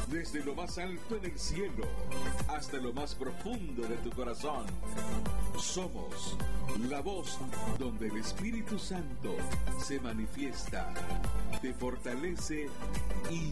desde lo más alto en el cielo hasta lo más profundo de tu corazón. Somos la voz donde el Espíritu Santo se manifiesta, te fortalece y